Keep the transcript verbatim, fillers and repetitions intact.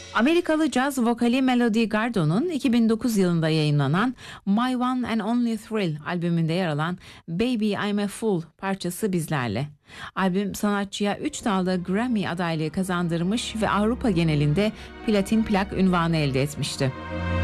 Amerikalı caz vokali Melody Gardot'un iki bin dokuz yılında yayınlanan My One and Only Thrill albümünde yer alan Baby I'm a Fool parçası bizlerle. Albüm sanatçıya üç dalda Grammy adaylığı kazandırmış ve Avrupa genelinde platin plak unvanı elde etmişti.